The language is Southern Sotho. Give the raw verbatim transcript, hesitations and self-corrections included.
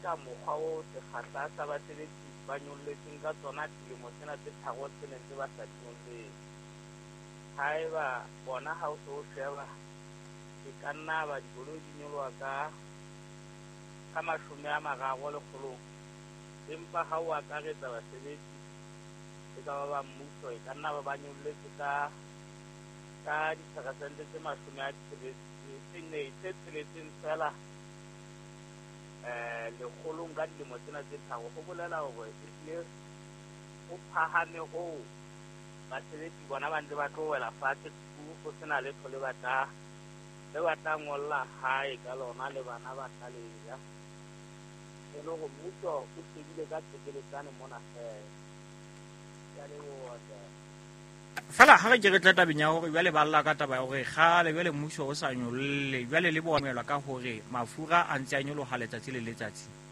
ka mokgwa o sekgahla sa basebetsi ba nyolletseng ka tsona dilemo tsena tse tharo tse neng tse ba sa dinyolleng. Haeba bona ha o se o sheba e ka nna ba dikoloi di nyoloha ka ka mashome a mararo lekgolong, empa ha o akaretsa basebetsi e ka ba ba mmuso e ka nna ba ba nyolletse ka ka diperesente tse mashome a tsheletseng fela um lekgolong ka dilemo tsena tse tharo. Ho bolela hore ebile ho phahame hoo basebetsi bona ba ntse ba tlo wela fatshe ho sena letho le batla le batla ngolla hae ka lona le bana ba tla leja. E le hore mmuso o shebile ka tsekeletsane mona fela. Ya leboha. Fela ha re ke re tla tabeng ya hore jwale ba lla ka taba ya hore kgale jwale mmuso o sa nyolle jwale le bomelwa ka hore mafura a ntse a nyoloha letsatsi le letsatsi.